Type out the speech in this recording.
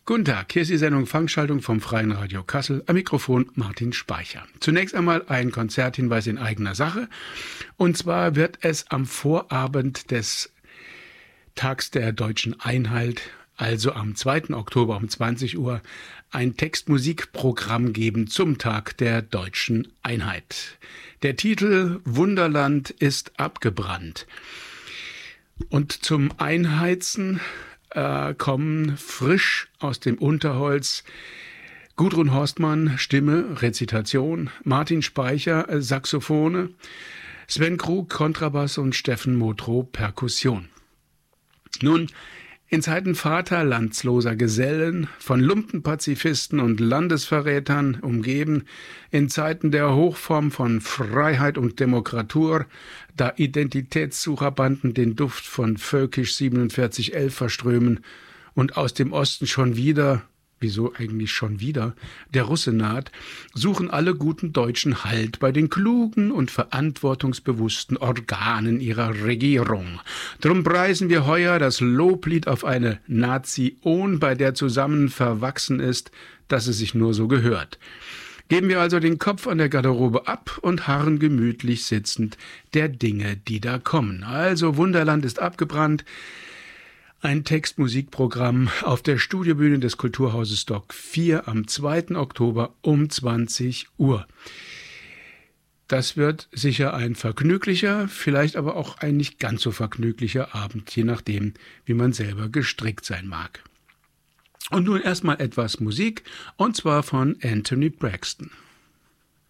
Guten Tag, hier ist die Sendung Fangschaltung vom Freien Radio Kassel. Am Mikrofon Martin Speicher. Zunächst einmal ein Konzerthinweis in eigener Sache. Und zwar wird es am Vorabend des Tags der Deutschen Einheit, also am 2. Oktober um 20 Uhr, ein Textmusikprogramm geben zum Tag der Deutschen Einheit. Der Titel Wunderland ist abgebrannt. Und zum Einheizen kommen frisch aus dem Unterholz Gudrun Horstmann, Stimme, Rezitation, Martin Speicher, Saxophone, Sven Krug, Kontrabass und Steffen Motrow, Perkussion. Nun, in Zeiten vaterlandsloser Gesellen, von Lumpenpazifisten und Landesverrätern umgeben, in Zeiten der Hochform von Freiheit und Demokratur, da Identitätssucherbanden den Duft von Völkisch 4711 verströmen und aus dem Osten schon wieder, wieso eigentlich schon wieder, der Russe naht, suchen alle guten Deutschen Halt bei den klugen und verantwortungsbewussten Organen ihrer Regierung. Drum preisen wir heuer das Loblied auf eine Nation, bei der zusammen verwachsen ist, dass es sich nur so gehört. Geben wir also den Kopf an der Garderobe ab und harren gemütlich sitzend der Dinge, die da kommen. Also Wunderland ist abgebrannt. Ein Textmusikprogramm auf der Studiobühne des Kulturhauses Stock 4 am 2. Oktober um 20 Uhr. Das wird sicher ein vergnüglicher, vielleicht aber auch ein nicht ganz so vergnüglicher Abend, je nachdem, wie man selber gestrickt sein mag. Und nun erstmal etwas Musik, und zwar von Anthony Braxton.